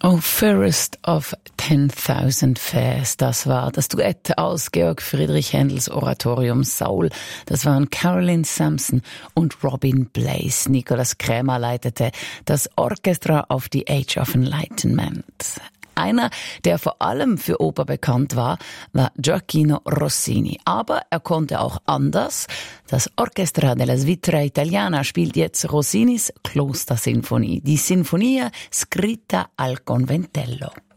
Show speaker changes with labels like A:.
A: Oh, Fairest of 10,000 Fairs, das war das Duett aus Georg Friedrich Händels Oratorium Saul. Das waren Caroline Sampson und Robin Blaze. Nicolas Krämer leitete das Orchestra of the Age of Enlightenment. Einer, der vor allem für Oper bekannt war, war Gioacchino Rossini. Aber er konnte auch anders. Das Orchestra della Svizzera Italiana spielt jetzt Rossinis Klostersinfonie, die Sinfonia scritta al conventello.